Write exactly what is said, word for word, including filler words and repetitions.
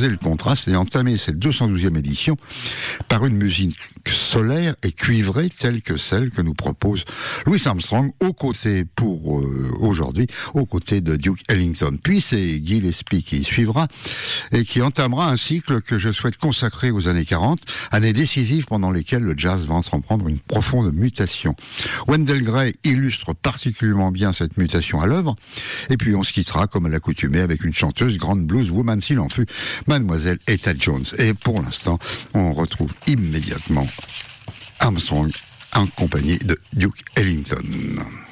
oser le contraste et entamer cette deux cent douzième édition par une musique solaire et cuivrée telle que celle que nous propose Louis Armstrong aux côtés pour euh, aujourd'hui, aux côtés de Duke Ellington. Puis c'est Guy Gillespie qui suivra et qui entamera un cycle que je souhaite consacrer aux années quarante, années décisives pendant lesquelles le jazz va entreprendre une profonde mutation. Wendell Gray illustre particulièrement bien cette mutation à l'œuvre, et puis on se quittera comme à l'accoutumée avec une chanteuse grande blueswoman s'il en fut, Mademoiselle Etta Jones. Et pour l'instant, on retrouve immédiatement Armstrong en compagnie de Duke Ellington.